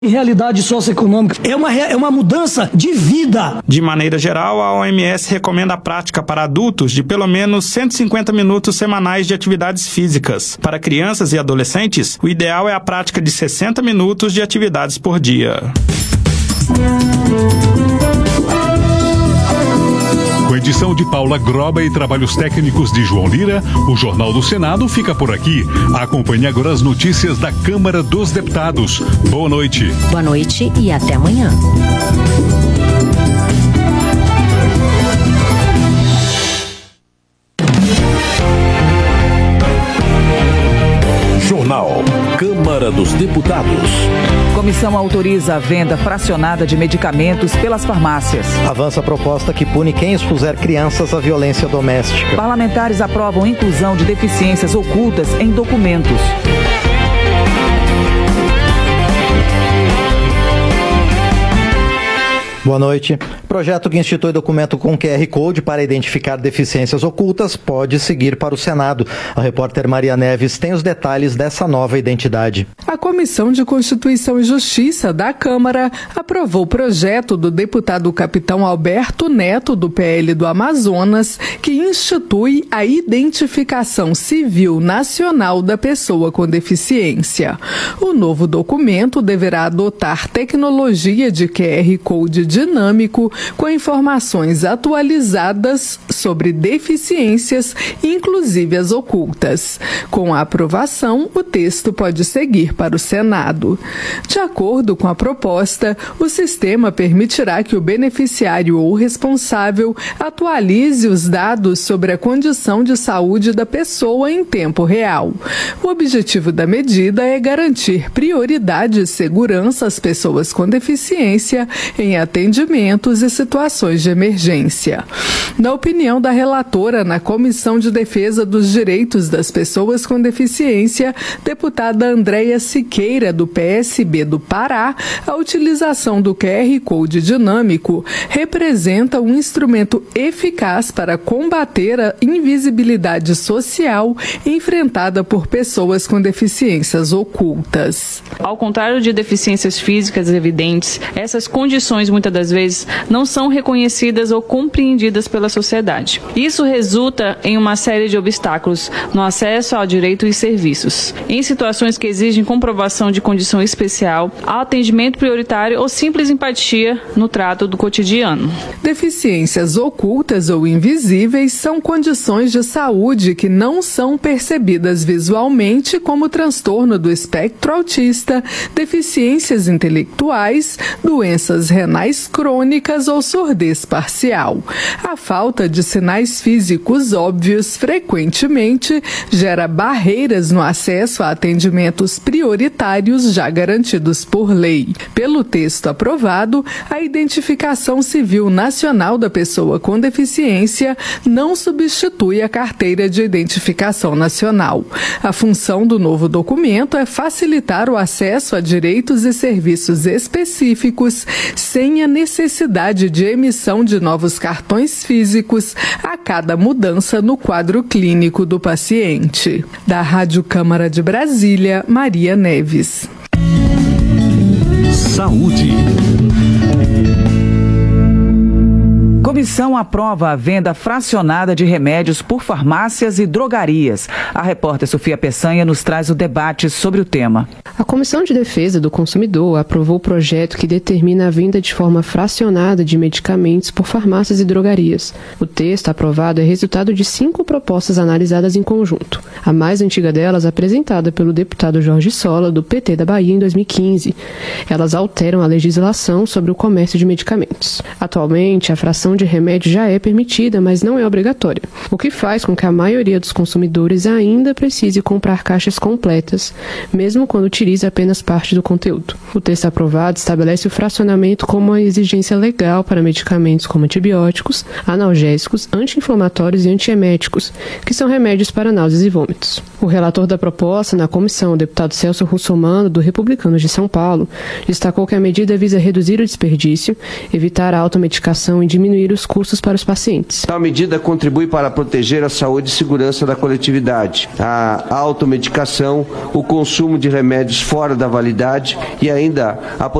Realidade socioeconômica é uma mudança de vida. De maneira geral, a OMS recomenda a prática para adultos de pelo menos 150 minutos semanais de atividades físicas. Para crianças e adolescentes, o ideal é a prática de 60 minutos de atividades por dia. Com edição de Paula Groba e trabalhos técnicos de João Lira, o Jornal do Senado fica por aqui. Acompanhe agora as notícias da Câmara dos Deputados. Boa noite. Boa noite e até amanhã. Jornal Câmara dos Deputados. Comissão autoriza a venda fracionada de medicamentos pelas farmácias. Avança a proposta que pune quem expuser crianças à violência doméstica. Parlamentares aprovam inclusão de deficiências ocultas em documentos. Boa noite. Projeto que institui documento com QR Code para identificar deficiências ocultas pode seguir para o Senado. A repórter Maria Neves tem os detalhes dessa nova identidade. A Comissão de Constituição e Justiça da Câmara aprovou o projeto do deputado capitão Alberto Neto, do PL do Amazonas, que institui a identificação civil nacional da pessoa com deficiência. O novo documento deverá adotar tecnologia de QR Code dinâmico com informações atualizadas sobre deficiências, inclusive as ocultas. Com a aprovação, o texto pode seguir para o Senado. De acordo com a proposta, o sistema permitirá que o beneficiário ou responsável atualize os dados sobre a condição de saúde da pessoa em tempo real. O objetivo da medida é garantir prioridade e segurança às pessoas com deficiência em atendimentos e situações de emergência. Na opinião da relatora na Comissão de Defesa dos Direitos das Pessoas com Deficiência, deputada Andréia Siqueira, do PSB do Pará, a utilização do QR Code dinâmico representa um instrumento eficaz para combater a invisibilidade social enfrentada por pessoas com deficiências ocultas. Ao contrário de deficiências físicas evidentes, essas condições muitas das vezes não são reconhecidas ou compreendidas pela sociedade. Isso resulta em uma série de obstáculos no acesso ao direito e serviços, em situações que exigem comprovação de condição especial, atendimento prioritário ou simples empatia no trato do cotidiano. Deficiências ocultas ou invisíveis são condições de saúde que não são percebidas visualmente, como transtorno do espectro autista, deficiências intelectuais, doenças renais crônicas ou surdez parcial. A falta de sinais físicos óbvios frequentemente gera barreiras no acesso a atendimentos prioritários já garantidos por lei. Pelo texto aprovado, a identificação civil nacional da pessoa com deficiência não substitui a carteira de identificação nacional. A função do novo documento é facilitar o acesso a direitos e serviços específicos sem a necessidade de emissão de novos cartões físicos a cada mudança no quadro clínico do paciente. Da Rádio Câmara de Brasília, Maria Neves. Saúde. Comissão aprova a venda fracionada de remédios por farmácias e drogarias. A repórter Sofia Peçanha nos traz o debate sobre o tema. A Comissão de Defesa do Consumidor aprovou o projeto que determina a venda de forma fracionada de medicamentos por farmácias e drogarias. O texto aprovado é resultado de 5 propostas analisadas em conjunto. A mais antiga delas apresentada pelo deputado Jorge Sola, do PT da Bahia, em 2015. Elas alteram a legislação sobre o comércio de medicamentos. Atualmente, a fração de remédio já é permitida, mas não é obrigatória, o que faz com que a maioria dos consumidores ainda precise comprar caixas completas, mesmo quando utiliza apenas parte do conteúdo. O texto aprovado estabelece o fracionamento como uma exigência legal para medicamentos como antibióticos, analgésicos, anti-inflamatórios e antieméticos, que são remédios para náuseas e vômitos. O relator da proposta na comissão, o deputado Celso Russomano, do Republicanos de São Paulo, destacou que a medida visa reduzir o desperdício, evitar a automedicação e diminuir os os custos para os pacientes. Tal medida contribui para proteger a saúde e segurança da coletividade, a automedicação, o consumo de remédios fora da validade e ainda a